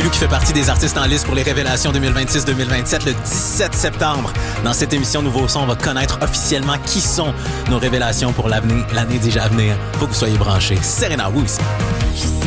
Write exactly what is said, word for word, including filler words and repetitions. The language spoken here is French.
Lou qui fait partie des artistes en liste pour les révélations deux mille vingt-six deux mille vingt-sept le dix-sept septembre. Dans cette émission Nouveau Son, on va connaître officiellement qui sont nos révélations pour l'avenir, l'année déjà à venir. Faut que vous soyez branchés. Serena Williams.